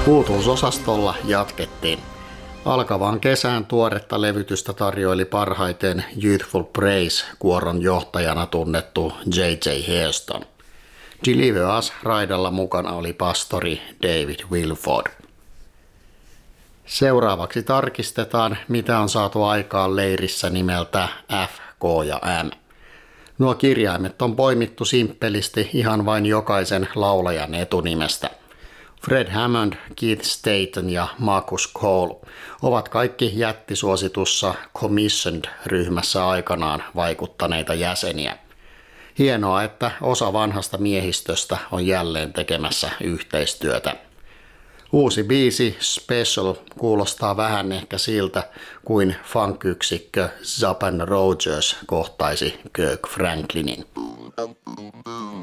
Uutuusosastolla jatkettiin. Alkavaan kesään tuoretta levytystä tarjoili parhaiten Youthful Praise-kuoron johtajana tunnettu J.J. Hairston. Deliver Us -raidalla mukana oli pastori David Wilford. Seuraavaksi tarkistetaan, mitä on saatu aikaan leirissä nimeltä F, K ja M. Nuo kirjaimet on poimittu simppelisti ihan vain jokaisen laulajan etunimestä. Fred Hammond, Keith Staton ja Marcus Cole ovat kaikki jättisuositussa Commissioned-ryhmässä aikanaan vaikuttaneita jäseniä. Hienoa, että osa vanhasta miehistöstä on jälleen tekemässä yhteistyötä. Uusi biisi Special kuulostaa vähän ehkä siltä, kuin funk-yksikkö Zapp & Rogers kohtaisi Kirk Franklinin.